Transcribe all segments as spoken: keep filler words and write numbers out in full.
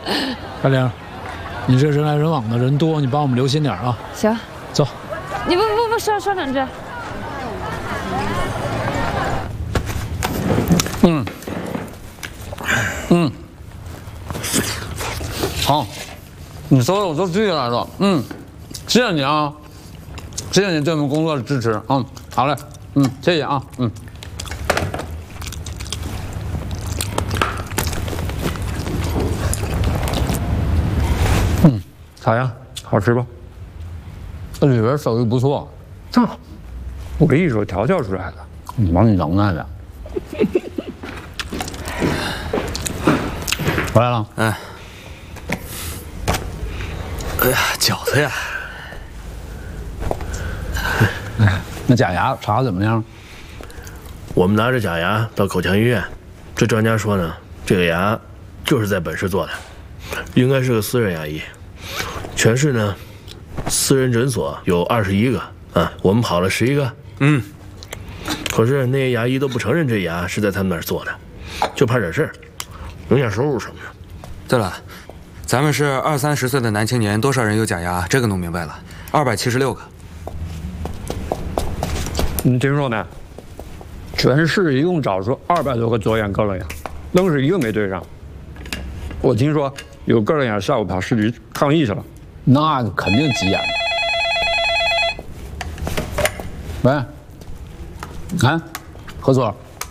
大玲，你这人来人往的，人多，你帮我们留心点啊。 行， 走。 你不不不，稍稍等着。 嗯。嗯。好，你说的我都记下来了。嗯，谢谢你啊，谢谢你对我们工作的支持。嗯，好嘞。嗯，谢谢啊。嗯。嗯，咋样？好吃吧？这里边手艺不错。 正好，我跟你说，调教出来的。 你忙你能耐的。回来了。 哎。哎呀，饺子呀！ 哎，那假牙查怎么样？ 我们拿着假牙到口腔医院，这专家说呢，这个牙就是在本市做的，应该是个私人牙医。全市呢，私人诊所有二十一个啊，我们跑了十一个。嗯。可是那些牙医都不承认这牙是在他们那儿做的，就怕惹事儿，影响收入什么的。 对了。咱们是二三十岁的男青年，多少人有假牙？这个弄明白了，二百七十六个。 你听说没？全市一共找出二百多个左眼割了牙，愣是一个没对上。我听说有割了牙下午跑市局抗议去了， 那肯定急眼。喂，哎，何所？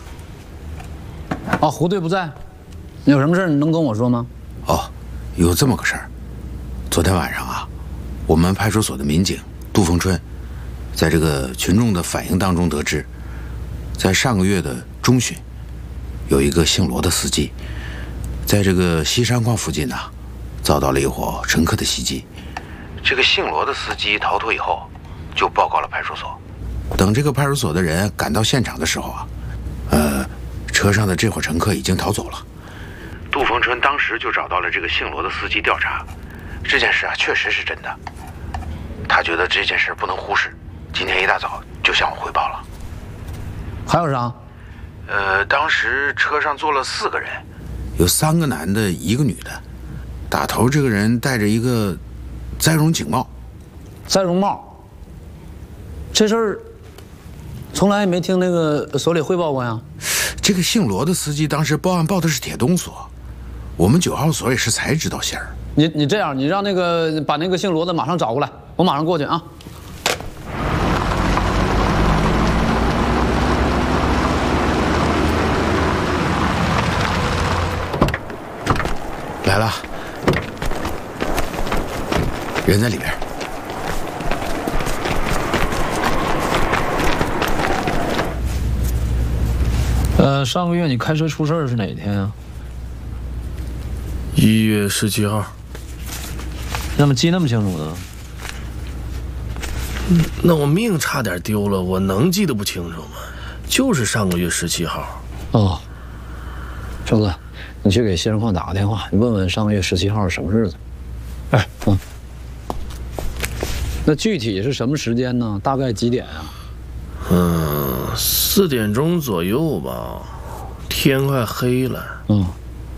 啊，胡队不在，你有什么事你能跟我说吗？ 哦。有这么个事儿，昨天晚上啊，我们派出所的民警杜逢春，在这个群众的反映当中得知，在上个月的中旬，有一个姓罗的司机，在这个西山矿附近呢，遭到了一伙乘客的袭击。这个姓罗的司机逃脱以后，就报告了派出所。等这个派出所的人赶到现场的时候啊，呃，车上的这伙乘客已经逃走了。杜逢春当时就找到了这个姓罗的司机调查，这件事啊确实是真的。他觉得这件事不能忽视，今天一大早就向我汇报了。 还有啥？ 呃，当时车上坐了四个人，有三个男的，一个女的。打头这个人戴着一个栽绒警帽。 栽绒帽？这事儿从来没听那个所里汇报过呀。 这个姓罗的司机当时报案报的是铁东所。我们九号所也是才知道信儿。 你你这样，你让那个把那个姓罗的马上找过来，我马上过去啊。 来了，人在里边。 呃，上个月你开车出事儿是哪天啊？ 一月十七号。 那么记那么清楚呢？ 那我命差点丢了，我能记得不清楚吗？就是上个月十七号。 哦，周哥，你去给西山矿打个电话，你问问上个月十七号是什么日子。哎，嗯。那具体是什么时间呢？大概几点啊？ 嗯，四点钟左右吧，天快黑了。 嗯。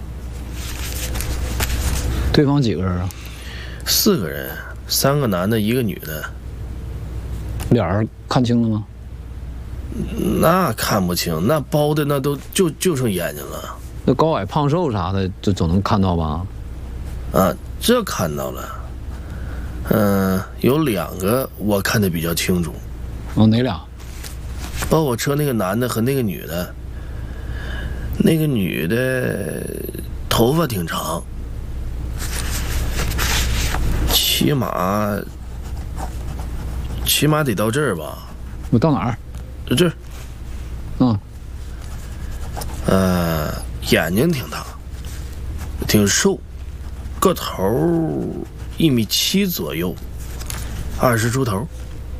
对方几个人啊？ 四个人，三个男的，一个女的。 脸儿看清了吗？ 那看不清，那包的那都就就剩眼睛了。 那高矮胖瘦啥的，就总能看到吧？ 啊，这看到了。嗯、呃，有两个我看得比较清楚。 哦，哪俩？ 包我车那个男的和那个女的。那个女的头发挺长。起码，起码得到这儿吧？ 我到哪儿？ 这儿。 嗯。 呃，眼睛挺大，挺瘦，个头一米七左右，二十出头。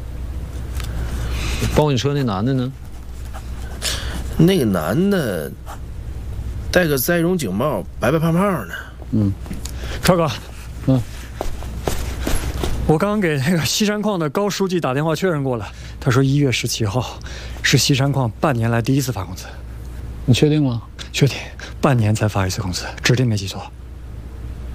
包你车那男的呢？ 那个男的戴个栽绒警帽，白白胖胖的。 嗯， 超哥， 嗯。 我刚刚给那个西山矿的高书记打电话确认过了，他说一月十七号是西山矿半年来第一次发工资。 你确定吗？ 确定，半年才发一次工资，指定没记错。